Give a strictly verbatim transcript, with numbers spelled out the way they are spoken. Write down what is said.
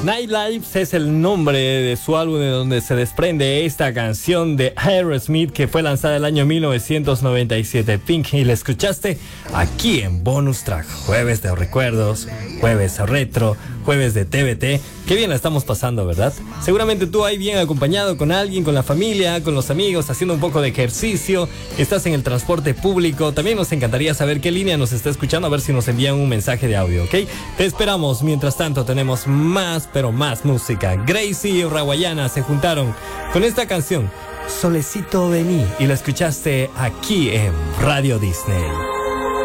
Nightlife es el nombre de su álbum de donde se desprende esta canción de Aerosmith que fue lanzada el año mil novecientos noventa y siete. Pink, y la escuchaste aquí en Bonus Track. Jueves de recuerdos, jueves retro, jueves de T V T. Qué bien la estamos pasando, ¿verdad? Seguramente tú ahí bien acompañado con alguien, con la familia, con los amigos, haciendo un poco de ejercicio. Estás en el transporte público. También nos encantaría saber qué línea nos está escuchando, a ver si nos envían un mensaje de audio, ¿ok? Te esperamos. Mientras tanto tenemos más, pero más música. Gracie y Rawayana se juntaron con esta canción, Solecito Vení, y la escuchaste aquí en Radio Disney.